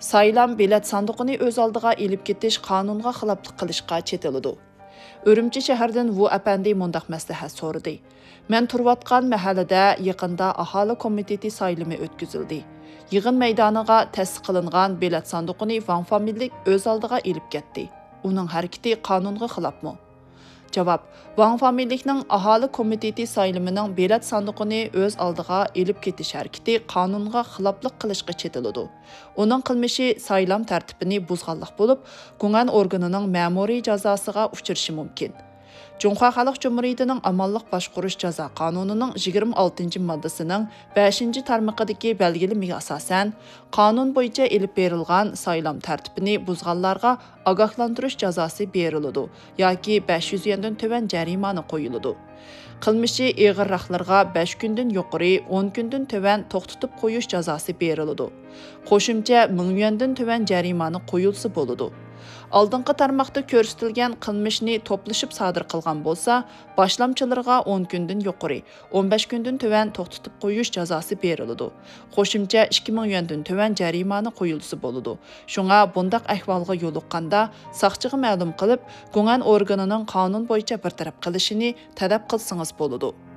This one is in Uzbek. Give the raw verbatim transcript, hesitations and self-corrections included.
Saylam bilet sandıqını öz aldığa elib ketiş qanunğa xilaflıq qilishqa chetiladi. Үрімчі шәһәрден Ву әпәнди мұндақ мәслихат сорыды. Мен тұрватқан мәхәліде yaqında ahali komiteti saylımı ötküzüldü. Yığın meydanıға təsis qılınğan bilet sandıqını Ван familik öz aldığa elib ketdi. Onun hərəkəti qanunğa xilafmı? Cavab: Ван familikning ahali komiteti saylımının bilet sandıqını öz aldığa elib ketiş hərəkəti qanunğa xilaflıq qilishqa chetiladi. Onun qilmishi saylam tərtibini buzğanlıq bo'lib, Gunan organının ma'muriy jazosiga uchrashi mumkin. Cunhua Xalq Cumhuriyetining Amalliq boshqarish jazo qonunining yigirma oltinchi moddasining beshinchi tarmoqidagi belgilamaga asosan, qonun bo'yicha elib berilgan saylam tartibini buzganlarga ogohlantirish jazosi beriladi yoki besh yuz yuandan tuvan jarimani qo'yiladi. Qilmishi ig'irroqlarga besh kundan yuqori o'n kundan tuvan to'xtatib qo'yish jazosi beriladi. Qo'shimcha ming yuandan tuvan jarimani qo'yilsa bo'ladi. Алдыңғы тармақта көрсетілген қылмышны топлышып садыр қылған болса, башламчыларға o'n күнден yuqori, o'n besh күнден төвән тоқтытып қойыш жазасы берілді. Қошымча ikki ming yuandan төвән жариманы қойылысы болуды. Шуңа бұндақ әхвалға yoluqqanda сақчыға мәлім қылып, Gunan organının qanun бойынша бір тарап қылышыны тәләп қылсыңыз болуды.